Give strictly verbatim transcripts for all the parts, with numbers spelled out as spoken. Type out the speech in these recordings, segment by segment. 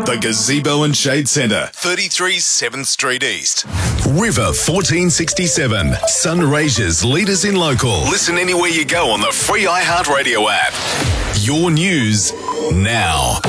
The Gazebo and Shade Centre, thirty-three seventh Street East. River fourteen sixty-seven, Sunraysia's leaders in local. Listen anywhere you go on the free iHeartRadio app. Your news now.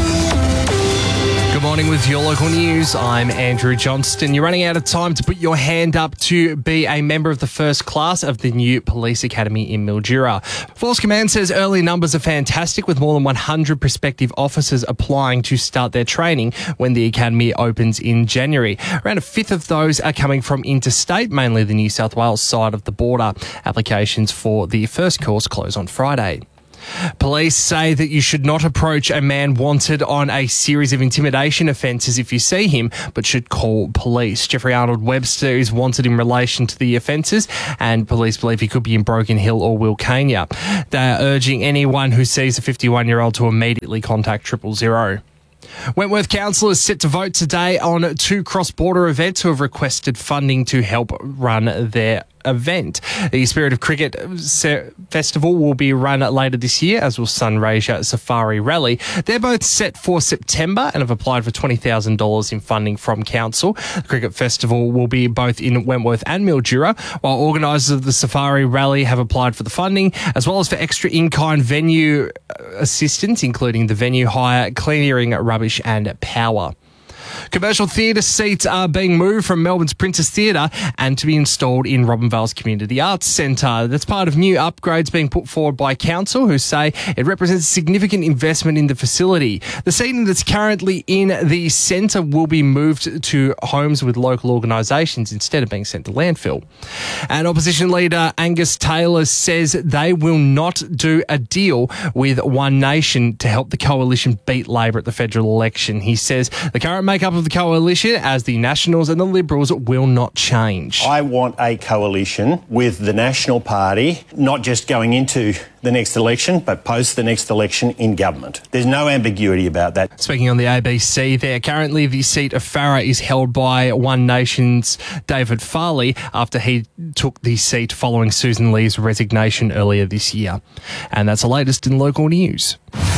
Good morning with your local news. I'm Andrew Johnston. You're running out of time to put your hand up to be a member of the first class of the new police academy in Mildura. Force Command says early numbers are fantastic, with more than one hundred prospective officers applying to start their training when the academy opens in January. Around a fifth of those are coming from interstate, mainly the New South Wales side of the border. Applications for the first course close on Friday. Police say that you should not approach a man wanted on a series of intimidation offences if you see him, but should call police. Jeffrey Arnold Webster is wanted in relation to the offences, and police believe he could be in Broken Hill or Wilcannia. They are urging anyone who sees a fifty-one-year-old to immediately contact triple zero. Wentworth Council is set to vote today on two cross-border events who have requested funding to help run their event. The Spirit of Cricket Festival will be run later this year, as will Sunraysia Safari Rally. They're both set for September and have applied for twenty thousand dollars in funding from Council. The Cricket Festival will be both in Wentworth and Mildura, while organisers of the Safari Rally have applied for the funding, as well as for extra in-kind venue assistance, including the venue hire, clearing, rubbish and power. Commercial theatre seats are being moved from Melbourne's Princess Theatre and to be installed in Robinvale's Community Arts Centre. That's part of new upgrades being put forward by Council, who say it represents significant investment in the facility. The seating that's currently in the centre will be moved to homes with local organisations instead of being sent to landfill. And opposition leader Angus Taylor says they will not do a deal with One Nation to help the coalition beat Labor at the federal election. He says the current makeup of the coalition, as the Nationals and the Liberals, will not change. I want a coalition with the National Party, not just going into the next election, but post the next election in government. There's no ambiguity about that. Speaking on the A B C there, currently the seat of Farrer is held by One Nation's David Farley after he took the seat following Susan Lee's resignation earlier this year. And that's the latest in local news.